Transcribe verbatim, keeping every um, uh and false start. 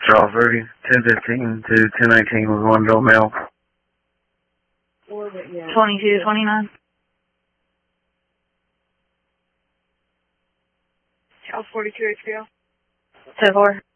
Charles Rudy, ten fifteen to ten nineteen with one adult male. twenty-two twenty-nine. Charles forty-two H B O. ten four.